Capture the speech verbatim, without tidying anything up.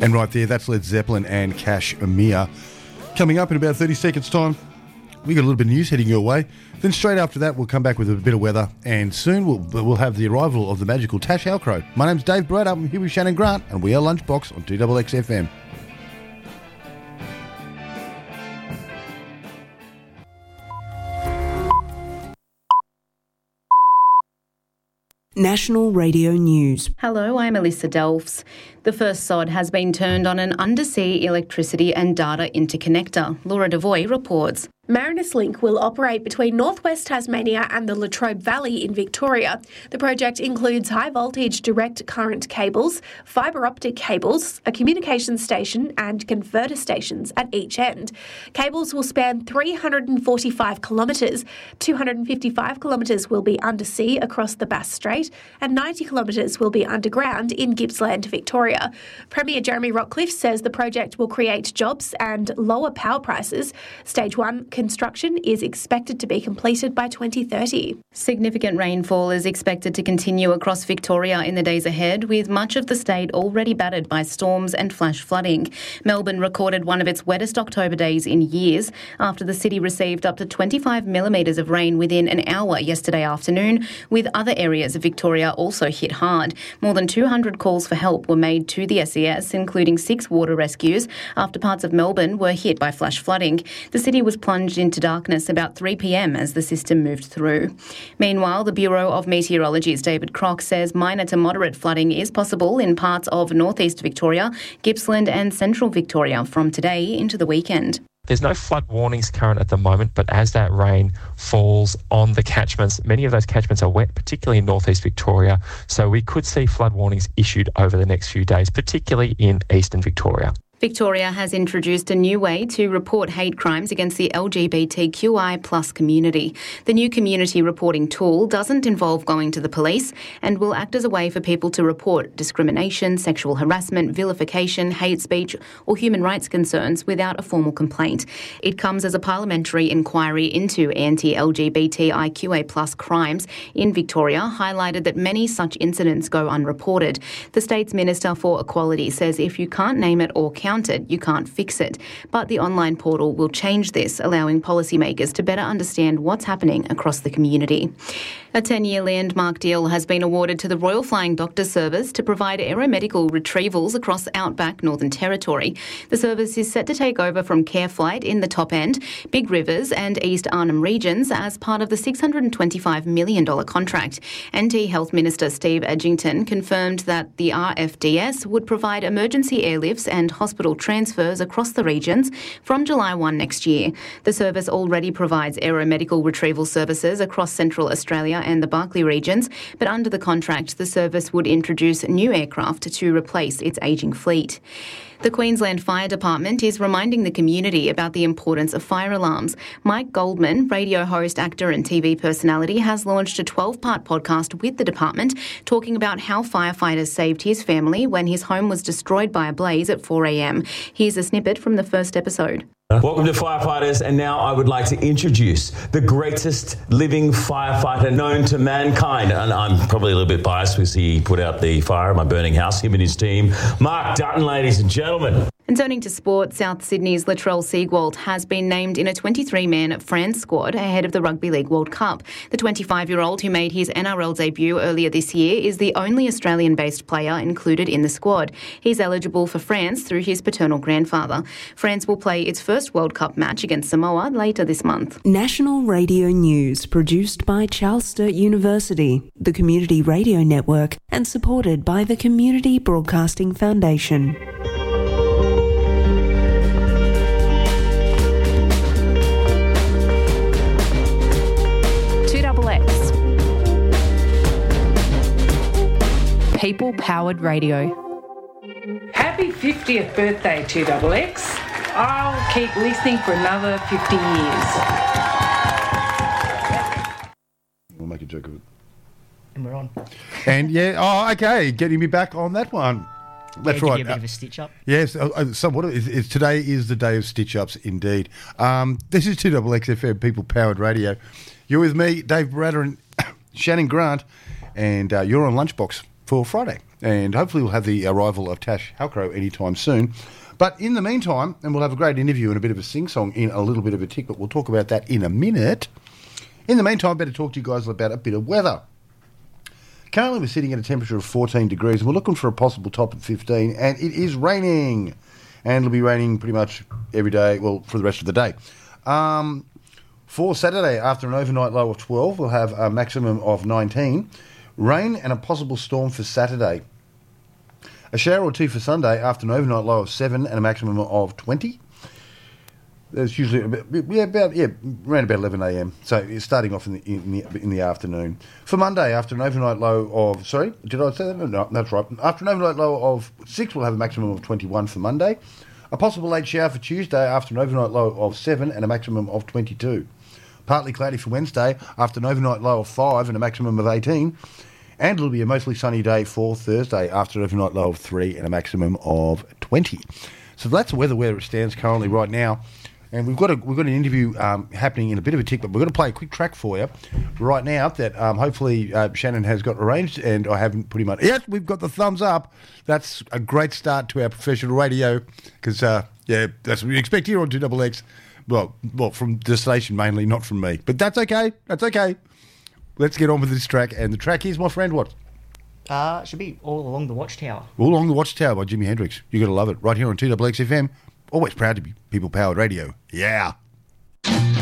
And right there, that's Led Zeppelin and Kashmir. Coming up in about thirty seconds' time, we got a little bit of news heading your way. Then straight after that, we'll come back with a bit of weather, and soon we'll we'll have the arrival of the magical Tash Halcrow. My name's Dave Brad. I'm here with Shannon Grant, and we are Lunchbox on two X X F M. National Radio News. Hello, I'm Alyssa Delfs. The first sod has been turned on an undersea electricity and data interconnector. Laura Devoy reports. Marinus Link will operate between northwest Tasmania and the Latrobe Valley in Victoria. The project includes high-voltage direct current cables, fibre optic cables, a communications station and converter stations at each end. Cables will span three hundred forty-five kilometres. two hundred fifty-five kilometres will be undersea across the Bass Strait and ninety kilometres will be underground in Gippsland, Victoria. Premier Jeremy Rockcliffe says the project will create jobs and lower power prices. Stage one construction is expected to be completed by twenty thirty. Significant rainfall is expected to continue across Victoria in the days ahead, with much of the state already battered by storms and flash flooding. Melbourne recorded one of its wettest October days in years after the city received up to twenty-five millimetres of rain within an hour yesterday afternoon, with other areas of Victoria also hit hard. More than two hundred calls for help were made to the S E S, including six water rescues, after parts of Melbourne were hit by flash flooding. The city was plunged into darkness about three p.m. as the system moved through. Meanwhile, the Bureau of Meteorology's David Crock says minor to moderate flooding is possible in parts of northeast Victoria, Gippsland and central Victoria from today into the weekend. There's no flood warnings current at the moment, but as that rain falls on the catchments, many of those catchments are wet, particularly in northeast Victoria, so we could see flood warnings issued over the next few days, particularly in eastern Victoria. Victoria has introduced a new way to report hate crimes against the L G B T Q I plus community. The new community reporting tool doesn't involve going to the police and will act as a way for people to report discrimination, sexual harassment, vilification, hate speech or human rights concerns without a formal complaint. It comes as a parliamentary inquiry into anti-L G B T I Q A plus crimes in Victoria highlighted that many such incidents go unreported. The state's Minister for Equality says if you can't name it or count it, you can't fix it. But the online portal will change this, allowing policymakers to better understand what's happening across the community. A ten-year landmark deal has been awarded to the Royal Flying Doctor Service to provide aeromedical retrievals across outback Northern Territory. The service is set to take over from CareFlight in the Top End, Big Rivers and East Arnhem regions as part of the six hundred twenty-five million dollars contract. N T Health Minister Steve Edgington confirmed that the R F D S would provide emergency airlifts and hospital transfers across the regions from July first next year. The service already provides aeromedical retrieval services across Central Australia and the Barkly regions, but under the contract, the service would introduce new aircraft to replace its ageing fleet. The Queensland Fire Department is reminding the community about the importance of fire alarms. Mike Goldman, radio host, actor and T V personality, has launched a twelve-part podcast with the department talking about how firefighters saved his family when his home was destroyed by a blaze at four a.m. Here's a snippet from the first episode. Welcome to Firefighters, and now I would like to introduce the greatest living firefighter known to mankind. And I'm probably a little bit biased because he put out the fire in my burning house, him and his team. Mark Dutton, ladies and gentlemen. And turning to sport, South Sydney's Latrell Siegwald has been named in a twenty-three man France squad ahead of the Rugby League World Cup. The twenty-five-year-old who made his N R L debut earlier this year is the only Australian-based player included in the squad. He's eligible for France through his paternal grandfather. France will play its first World Cup match against Samoa later this month. National Radio News, produced by Charles Sturt University, the Community Radio Network, and supported by the Community Broadcasting Foundation. People-powered radio. Happy fiftieth birthday, two X X. I'll keep listening for another fifty years. We'll make a joke of it. And we're on. And yeah, oh, okay, getting me back on that one. That's yeah, right. Give you a bit of a stitch up. Yes, uh, so what is, is today is the day of stitch ups, indeed. Um, this is two X X F M, people powered radio. You're with me, Dave Bradder and Shannon Grant, and uh, you're on Lunchbox. for Friday. And hopefully we'll have the arrival of Tash Halcrow anytime soon. But in the meantime, and we'll have a great interview and a bit of a sing-song in a little bit of a tick, but we'll talk about that in a minute. In the meantime, I better talk to you guys about a bit of weather. Currently we're sitting at a temperature of fourteen degrees and we're looking for a possible top of fifteen, and it is raining. And it'll be raining pretty much every day, well, for the rest of the day. Um, for Saturday, after an overnight low of twelve, we'll have a maximum of nineteen. Rain and a possible storm for Saturday. A shower or two for Sunday, after an overnight low of seven and a maximum of twenty. There's usually about, yeah, about yeah, around about eleven a.m. So it's starting off in the, in the in the afternoon. For Monday, after an overnight low of sorry, did I say that? No, that's right. After an overnight low of six, we'll have a maximum of twenty-one for Monday. A possible late shower for Tuesday, after an overnight low of seven and a maximum of twenty-two. Partly cloudy for Wednesday, after an overnight low of five and a maximum of eighteen. And it'll be a mostly sunny day for Thursday, after an overnight low of three and a maximum of twenty. So that's the weather where it stands currently right now. And we've got a we've got an interview um, happening in a bit of a tick, but we're going to play a quick track for you right now that um, hopefully uh, Shannon has got arranged, and I haven't pretty much. Yes, we've got the thumbs up. That's a great start to our professional radio, because uh, yeah, that's what we expect here on two X X. Well, well, from the station mainly, not from me, but that's okay. That's okay. Let's get on with this track, and the track is, my friend, what? Uh, it should be All Along the Watchtower. All Along the Watchtower by Jimi Hendrix. You're going to love it right here on two X X F M. Always proud to be people-powered radio. Yeah.